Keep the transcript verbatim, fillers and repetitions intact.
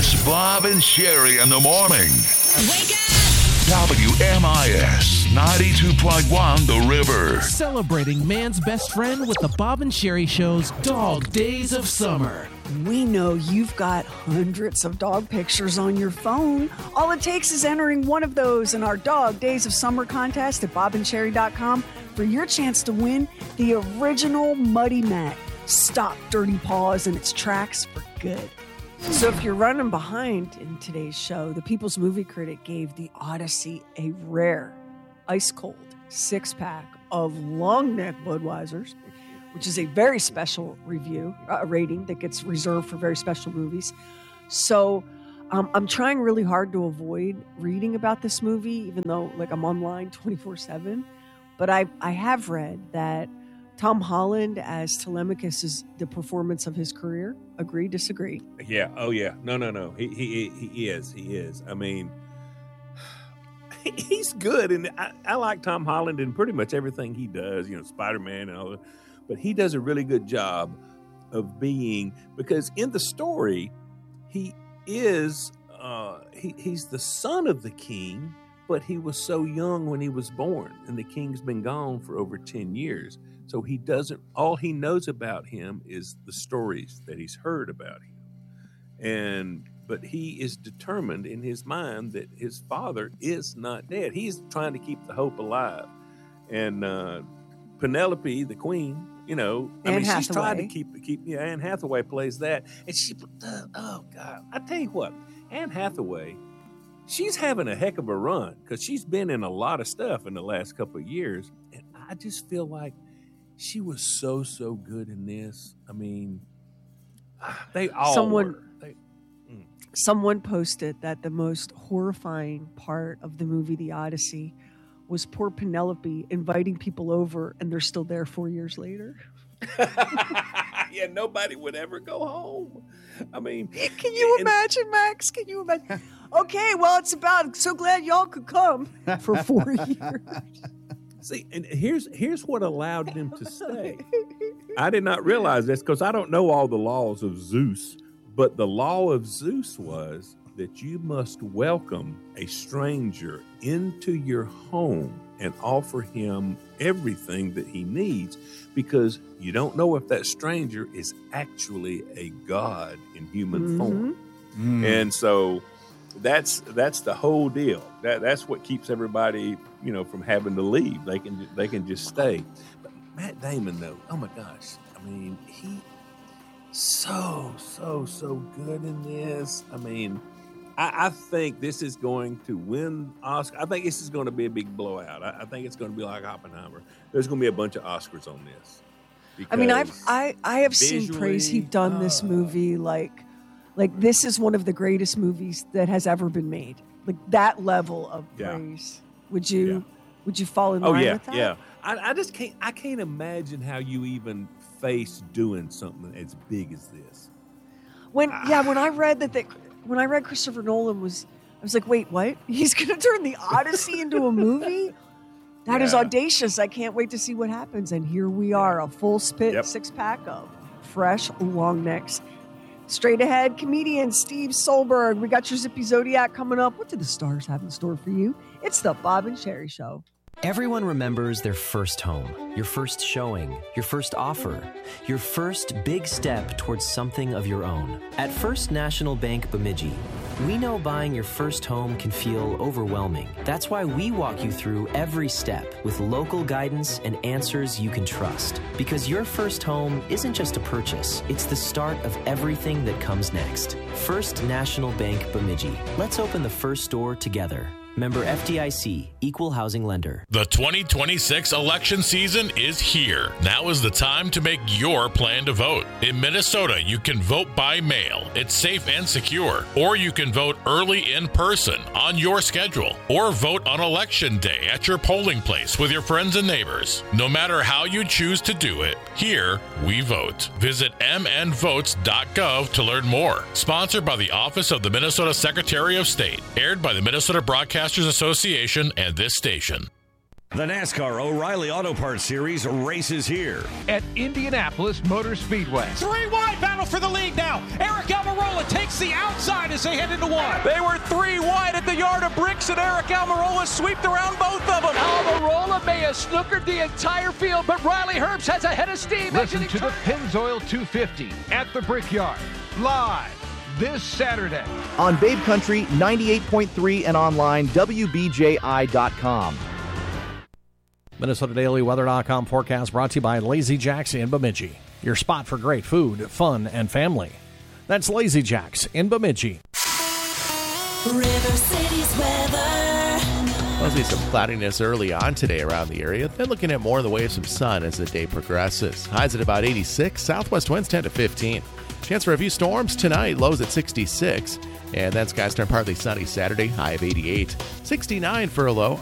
It's Bob and Sherry in the morning. Wake up! W M I S ninety-two point one The River. Celebrating man's best friend with the Bob and Sherry Show's Dog Days of Summer. We know you've got hundreds of dog pictures on your phone. All it takes is entering one of those in our Dog Days of Summer contest at bob and sherry dot com for your chance to win the original Muddy Mat. Stop dirty paws in its tracks for good. So if you're running behind in today's show, the People's Movie Critic gave The Odyssey a rare, ice-cold six-pack of long-neck Budweisers, which is a very special review, uh, rating that gets reserved for very special movies. So um, I'm trying really hard to avoid reading about this movie, even though like I'm online twenty-four seven. But I, I have read that Tom Holland as Telemachus is the performance of his career. Agree, disagree? Yeah. Oh, yeah. No, no, no. He he he is. He is. I mean, he's good, and I, I like Tom Holland in pretty much everything he does. You know, Spider-Man and all that. But he does a really good job of being, because in the story, he is uh, he he's the son of the king, but he was so young when he was born, and the king's been gone for over ten years. So he doesn't, all he knows about him is the stories that he's heard about him. And, but he is determined in his mind that his father is not dead. He's trying to keep the hope alive. And uh, Penelope, the queen, you know, I Anne mean, Hathaway. she's trying to keep, keep, yeah, Anne Hathaway plays that. And she, uh, oh God, I tell you what, Anne Hathaway, she's having a heck of a run because she's been in a lot of stuff in the last couple of years. And I just feel like she was so, so good in this. I mean, they all Someone, were. They, mm. someone posted that the most horrifying part of the movie The Odyssey was poor Penelope inviting people over, and they're still there four years later. Yeah, nobody would ever go home. I mean, Can you and, imagine, Max? Can you imagine? Okay, well, it's about, so glad y'all could come for four years. See, and here's here's what allowed them to stay. I did not realize this because I don't know all the laws of Zeus, but the law of Zeus was that you must welcome a stranger into your home and offer him everything that he needs, because you don't know if that stranger is actually a god in human mm-hmm. form. Mm. And so that's that's the whole deal. That that's what keeps everybody, you know, from having to leave. They can they can just stay. But Matt Damon, though, oh my gosh, I mean, he so so so good in this. I mean, I, I think this is going to win Oscar. I think this is going to be a big blowout. I, I think it's going to be like Oppenheimer. There's going to be a bunch of Oscars on this. I mean, I've I I have seen praise heaped done uh, this movie like. Like, this is one of the greatest movies that has ever been made. Like, that level of praise. Yeah. Would you yeah. would you fall in oh, line yeah, with that? Yeah, I, I just can't, I can't imagine how you even face doing something as big as this. When, ah. yeah, when I read that, they, when I read Christopher Nolan was, I was like, wait, what? He's going to turn The Odyssey into a movie? That yeah. is audacious. I can't wait to see what happens. And here we are, a full spit yep. six-pack of fresh long necks. Straight ahead, comedian Steve Solberg. We got your Zippy Zodiac coming up. What do the stars have in store for you? It's the Bob and Sherry Show. Everyone remembers their first home, your first showing, your first offer, your first big step towards something of your own. At First National Bank Bemidji, we know buying your first home can feel overwhelming. That's why we walk you through every step with local guidance and answers you can trust. Because your first home isn't just a purchase, it's the start of everything that comes next. First National Bank Bemidji. Let's open the first door together. Member F D I C, Equal Housing Lender. The twenty twenty-six election season is here. Now is the time to make your plan to vote. In Minnesota, you can vote by mail. It's safe and secure. Or you can vote early in person on your schedule. Or vote on election day at your polling place with your friends and neighbors. No matter how you choose to do it, here we vote. Visit m n votes dot gov to learn more. Sponsored by the Office of the Minnesota Secretary of State. Aired by the Minnesota Broadcasters Association and this station. The NASCAR O'Reilly Auto Parts Series races here at Indianapolis Motor Speedway. Three wide battle for the lead now. Eric Almirola takes the outside as they head into one. They were three wide at the yard of bricks, and Eric Almirola swept around both of them. Almirola may have snookered the entire field, but Riley Herbst has a head of steam. Listen to the Pennzoil two fifty at the Brickyard, live this Saturday on Babe Country ninety-eight point three and online W B J I dot com. Minnesota Daily Weather dot com forecast brought to you by Lazy Jack's in Bemidji. Your spot for great food, fun, and family. That's Lazy Jack's in Bemidji. River City's weather. We'll see some cloudiness early on today around the area. Then looking at more in the way of some sun as the day progresses. Highs at about eighty-six, southwest winds ten to fifteen. Chance for a few storms tonight, lows at sixty-six. And then skies turn partly sunny Saturday, high of eighty-eight. sixty-nine for a low